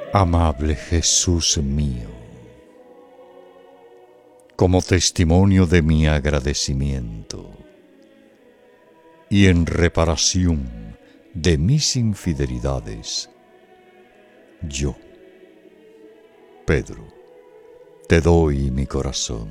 Amable Jesús mío, como testimonio de mi agradecimiento y en reparación de mis infidelidades, yo, Pedro, te doy mi corazón.